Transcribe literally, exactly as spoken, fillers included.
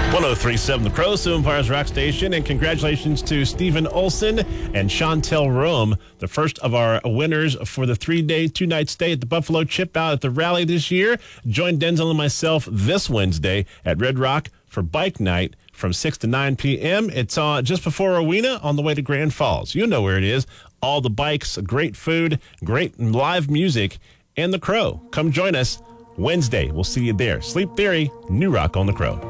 one oh three point seven The Crow, Sioux Empire's rock station, and congratulations to Stephen Olson and Chantel Rome, the first of our winners for the three-day, two-night stay at the Buffalo Chip Out at the rally this year. Join Denzel and myself this Wednesday at Red Rock for Bike Night from six to nine p.m. It's uh, just before Rowena on the way to Grand Falls. You know where it is. All the bikes, great food, great live music, and the Crow. Come join us Wednesday. We'll see you there. Sleep Theory, New Rock on the Crow.